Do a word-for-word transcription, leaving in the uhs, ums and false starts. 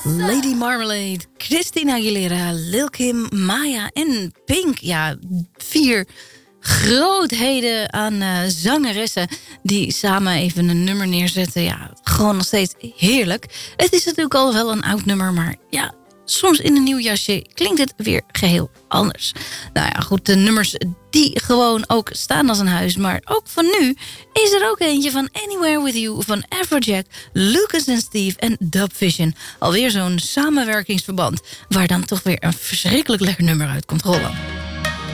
Lady Marmalade, Christina Aguilera, Lil Kim, Maya en Pink. Ja, vier grootheden aan uh, zangeressen die samen even een nummer neerzetten. Ja, gewoon nog steeds heerlijk. Het is natuurlijk al wel een oud nummer, maar ja, soms in een nieuw jasje klinkt het weer geheel anders. Nou ja, goed, de nummers die gewoon ook staan als een huis. Maar ook van nu is er ook eentje van Anywhere With You van Afrojack, Lucas en Steve en Dubvision. Alweer zo'n samenwerkingsverband waar dan toch weer een verschrikkelijk lekker nummer uit komt rollen.